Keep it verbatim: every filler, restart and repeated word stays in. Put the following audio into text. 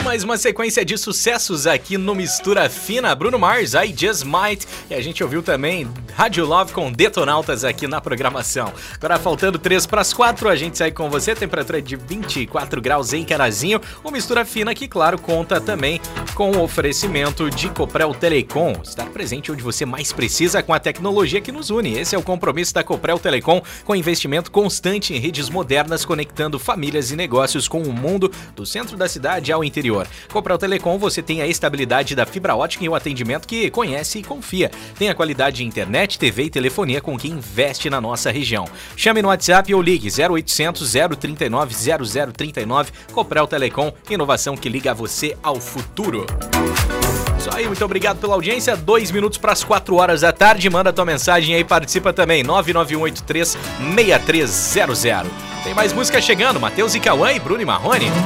mais uma sequência de sucessos aqui no Mistura Fina. Bruno Mars, I Just Might. E a gente ouviu também Rádio Love com Detonautas aqui na programação. Agora faltando três para as quatro, a gente sai com você. Temperatura de vinte e quatro graus em Carazinho. O Mistura Fina que, claro, conta também com o oferecimento de Coprel Telecom. Estar presente onde você mais precisa com a tecnologia que nos une. Esse é o compromisso da Coprel Telecom, com investimento constante em redes modernas, conectando famílias e negócios com o mundo, do centro da cidade ao interior. Coprel Telecom, você tem a estabilidade da fibra ótica e o atendimento que conhece e confia. Tem a qualidade de internet, T V e telefonia com quem investe na nossa região. Chame no WhatsApp ou ligue zero oitocentos, zero trinta e nove, zero zero trinta e nove. Coprel Telecom, inovação que liga você ao futuro. Isso aí, muito obrigado pela audiência. Dois minutos para as quatro horas da tarde. Manda tua mensagem aí, participa também. nove nove um oito três, seis três zero zero. Tem mais música chegando. Matheus e Cauã e Bruno e Marrone.